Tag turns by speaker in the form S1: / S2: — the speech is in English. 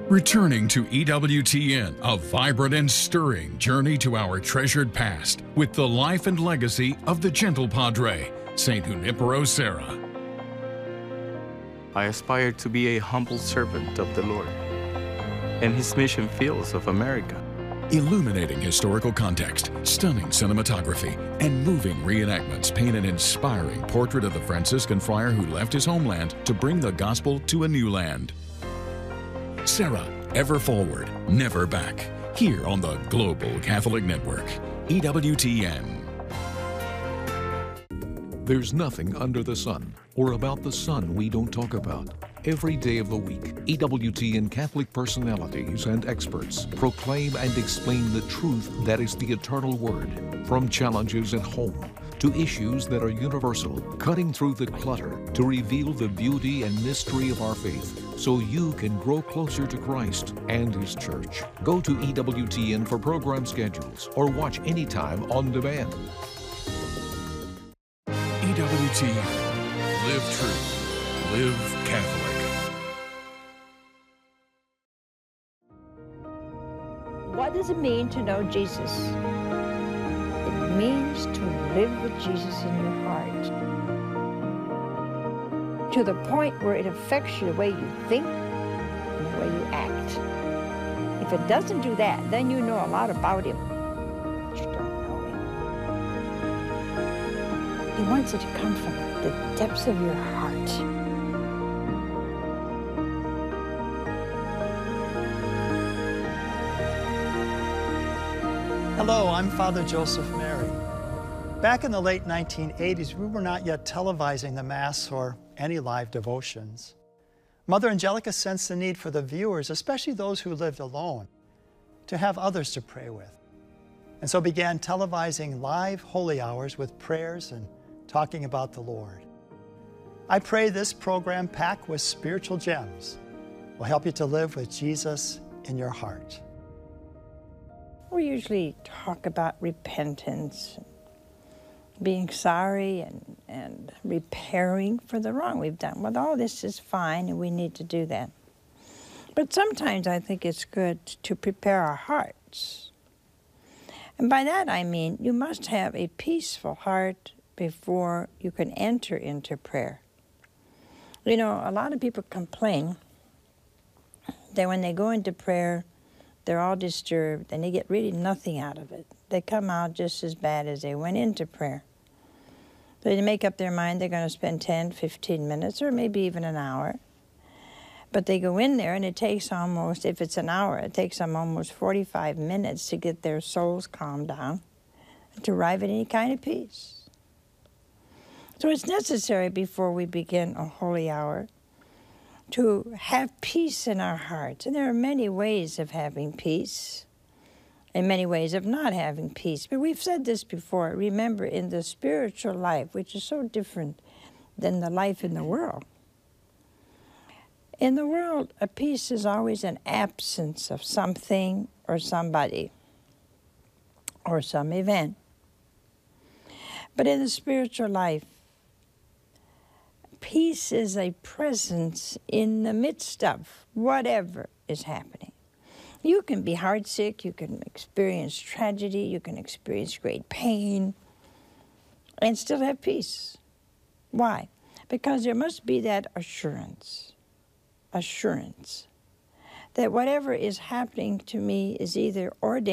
S1: Returning to EWTN, a vibrant and stirring journey to our treasured past with the life and legacy of the gentle Padre, St. Junipero Serra.
S2: I aspire to be a humble servant of the Lord in His mission fields of America.
S1: Illuminating historical context, stunning cinematography, and moving reenactments paint an inspiring portrait of the Franciscan friar who left his homeland to bring the gospel to a new land. Serra, ever forward, never back. Here on the Global Catholic Network, EWTN.
S3: There's nothing under the sun or about the sun we don't talk about. Every day of the week, EWTN Catholic personalities and experts proclaim and explain the truth that is the eternal word, from challenges at home to issues that are universal, cutting through the clutter to reveal the beauty and mystery of our faith so you can grow closer to Christ and His Church. Go to EWTN for program schedules or watch anytime on demand.
S1: EWTN. Live true. Live Catholic.
S4: What does it mean to know Jesus? It means to live with Jesus in your heart, to the point where it affects you the way you think and the way you act. If it doesn't do that, then you know a lot about Him, but you don't know Him. He wants it to come from the depths of your heart.
S5: Hello, I'm Father Joseph Mary. Back in the late 1980s, we were not yet televising the Mass or any live devotions. Mother Angelica sensed the need for the viewers, especially those who lived alone, to have others to pray with. And so began televising live holy hours with prayers and talking about the Lord. I pray this program, packed with spiritual gems, will help you to live with Jesus in your heart.
S4: We usually talk about repentance, being sorry and repairing for the wrong we've done. Well, all this is fine, and we need to do that. But sometimes I think it's good to prepare our hearts. And by that I mean you must have a peaceful heart before you can enter into prayer. You know, a lot of people complain that when they go into prayer, they're all disturbed, and they get really nothing out of it. They come out just as bad as they went into prayer. So they make up their mind they're going to spend 10, 15 minutes, or maybe even an hour. But they go in there, and it takes almost, if it's an hour, it takes them almost 45 minutes to get their souls calmed down and to arrive at any kind of peace. So it's necessary before we begin a holy hour to have peace in our hearts. And there are many ways of having peace and many ways of not having peace. But we've said this before. Remember, in the spiritual life, which is so different than the life in the world, in the world, a peace is always an absence of something or somebody or some event. But in the spiritual life, peace is a presence in the midst of whatever is happening. You can be heartsick, you can experience tragedy, you can experience great pain, and still have peace. Why? Because there must be that assurance that whatever is happening to me is either ordained